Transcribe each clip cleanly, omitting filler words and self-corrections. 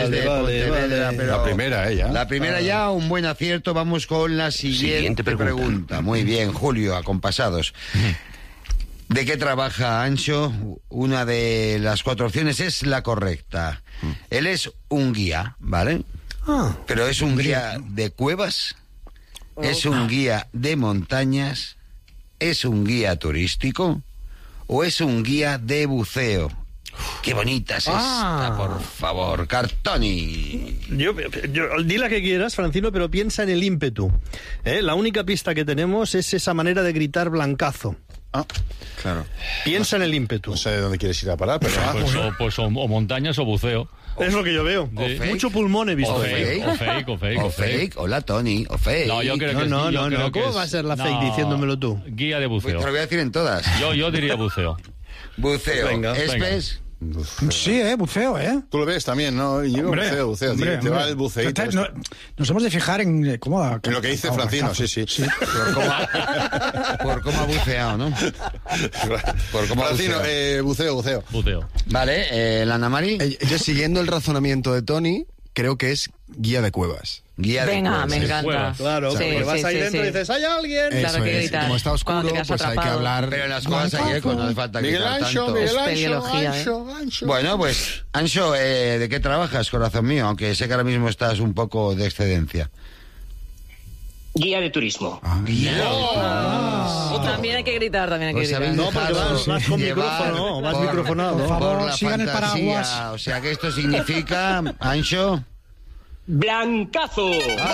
desde Pontevedra. Vale. Pero La primera, ya. La primera ya, un buen acierto. Vamos con la siguiente pregunta. Muy bien, Julio, acompasados. ¿De qué trabaja Anxo? Una de las 4 opciones es la correcta. Él es un guía, ¿vale? Pero es un guía de cuevas, es un guía de montañas, es un guía turístico o es un guía de buceo. ¡Qué bonita es esta, por favor! Cartoni. Yo, di la que quieras, Francino, pero piensa en el ímpetu. La única pista que tenemos es esa manera de gritar blancazo. Claro. Piensa en el ímpetu. No sé de dónde quieres ir a parar, pero... o montañas o buceo. Es lo que yo veo. Mucho pulmón he visto. O fake. Hola, Tony. O fake. No, yo creo que no. creo que ¿Cómo va a ser la fake diciéndomelo tú? Guía de Pues buceo. te lo voy a decir en todas. Yo diría buceo. Buceo. Venga. ¿Espes? Sí, buceo, Tú lo ves también, ¿no? Yo buceo. Te va el buceíto. Nos hemos de fijar en cómo... En lo que dice Francino, sí. Por cómo ha buceado, ¿no? Por cómo ha Francino, buceado. buceo. Vale, la Ana Mari. Yo, siguiendo el razonamiento de Tony, creo que es guía de cuevas. Guía de Venga, cuevas. me encanta. Claro, Sí, porque vas ahí sí, dentro y dices, ¡hay alguien! Claro que gritar. Como está oscuro, Cuando te quedas pues hay que atrapado. hablar... Pero en las cuevas hay eco, no hace falta gritar tanto. Anxo. Bueno, pues, Anxo, ¿de qué trabajas, corazón mío? Aunque sé que ahora mismo estás un poco de excedencia. Guía de turismo. También hay que gritar, No, porque vas con micrófono, vas microfonado. Por favor, la sigan el fantasía. paraguas. O sea que esto significa, Anxo... ¡Blancazo!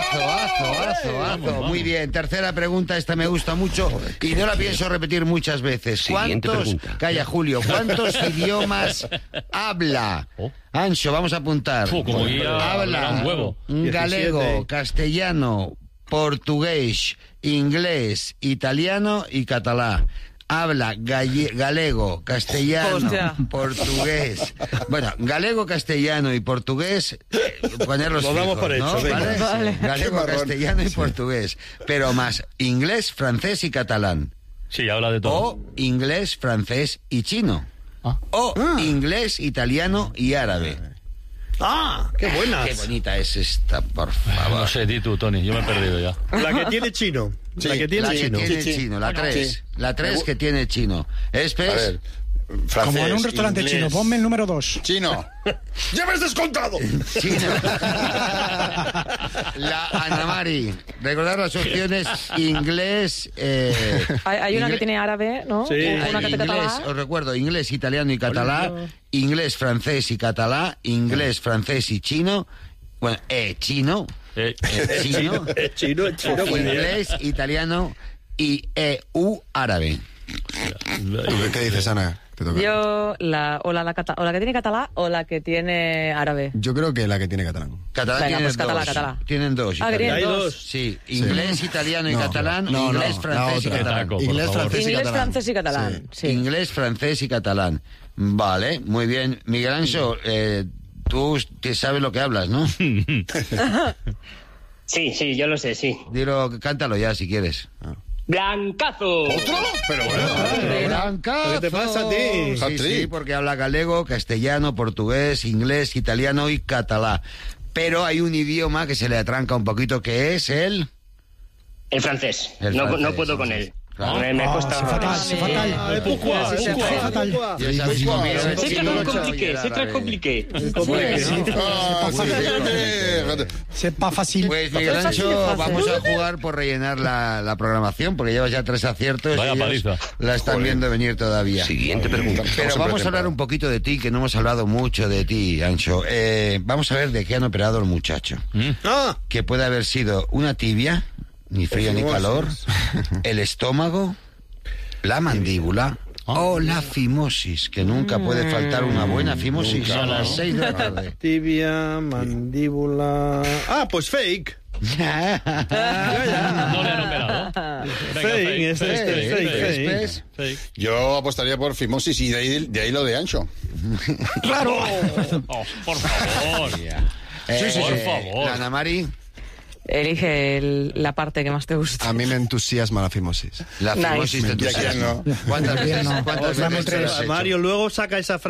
Azo. Muy bien, tercera pregunta, esta me gusta mucho y no la pienso repetir muchas veces. Calla, Julio, ¿cuántos idiomas habla? Anxo, vamos a apuntar. Como guía, habla un huevo. Galego, 17. castellano, portugués, inglés, italiano y catalán. Habla galego, castellano, Hostia. portugués. Bueno, galego, castellano y portugués, ponerlos Lo damos fijos, por hecho, ¿no? venga. Vale. Galego, castellano y portugués. Pero más inglés, francés y catalán. Sí, habla de todo. O inglés, francés y chino. O inglés, italiano y árabe. ¡Qué buenas! Qué bonita es esta, por favor. No sé, di tú, Tony, yo me he perdido ya. La que tiene chino. La que tiene chino. La 3. La 3 que tiene chino. A ¿Espes? ver, francés, Como en un restaurante inglés, chino. Ponme el número 2. Chino. ¡Ya me has descontado! Chino. La Ana Mari. Recordar las opciones inglés... Hay una que tiene árabe, ¿no? Sí. Una que tiene inglés, catalán. os recuerdo, inglés, italiano y catalán, inglés, francés y catalán, inglés, francés y chino, bueno, chino, Chino, muy bien. inglés, italiano y árabe. ¿Qué dices, Ana? Te toca. Yo, o la que tiene catalán o la que tiene árabe. Yo creo que la que tiene catalán. Catalán Venga, tienen pues catalán, dos. catalán. Tienen dos. Ah, que tienen Hay dos. dos. Sí, inglés, italiano y catalán, no, inglés, no, francés y la otra. catalán. Por Inglés, favor. francés y Inglés, catalán. francés y catalán. Sí. Inglés, francés y catalán. Vale, muy bien. Miguel Anxo, tú te sabes lo que hablas, ¿no? Sí, yo lo sé, sí. Dilo, cántalo ya si quieres. ¡Blancazo! Pero bueno. Blancazo. ¿Qué te pasa a ti? Sí, Hat-trick. sí, porque habla galego, castellano, portugués, inglés, italiano y catalán. Pero hay un idioma que se le atranca un poquito, que es el Francés. El No francés, puedo con él. Claro. Me cuesta... fatal. Ya sabéis cómo es el C'est chino très compliqué, y el c'est árabe. très compliqué. C'est pas fácil. Pues Miguel Anxo, vamos a jugar por rellenar la programación, porque llevas ya 3 aciertos. Vaya y ellos paliza. la están viendo venir todavía. Siguiente pregunta. Pero vamos a hablar un poquito de ti, que no hemos hablado mucho de ti, Anxo. Vamos a ver de qué han operado el muchacho. Que puede haber sido una tibia, ni frío ni calor, el estómago, la mandíbula o la fimosis, que nunca puede faltar una buena fimosis a las 6 de la tarde. Tibia, mandíbula... pues fake. No le han operado. Venga, Fake. Yo apostaría por fimosis y de ahí lo de Anxo. ¡Claro! Oh, por favor. Por favor. La Ana Mari, Elige la parte que más te gusta. A mí me entusiasma la fimosis. la fimosis de tu Ya que no. ¿Cuántas veces? no. ¿Cuántas Dame veces? tres. lo has hecho? Mario, luego saca esa frase.